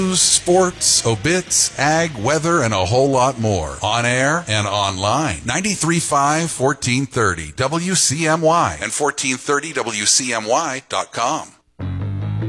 News, sports, obits, ag, weather, and a whole lot more. On air and online. 93.5, 1430 WCMY and 1430WCMY.com.